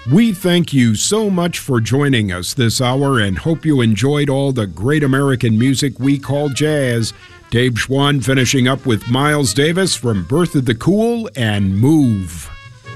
We thank you so much for joining us this hour and hope you enjoyed all the great American music we call jazz. Dave Schwann finishing up with Miles Davis from Birth of the Cool and Move.